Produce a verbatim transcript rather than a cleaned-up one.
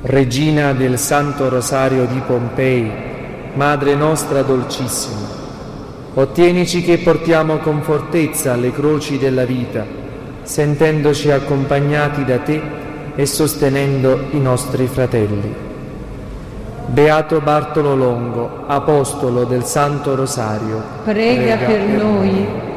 Regina del Santo Rosario di Pompei, Madre nostra dolcissima, ottienici che portiamo con fortezza le croci della vita, sentendoci accompagnati da te e sostenendo i nostri fratelli. Beato Bartolo Longo, apostolo del Santo Rosario, prega, prega per noi.